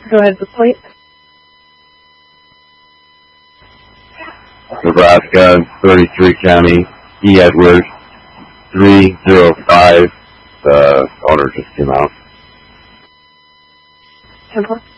Go ahead with plate. Nebraska, 33 County, E. Edwards, 305. The owner just came out. 10-4.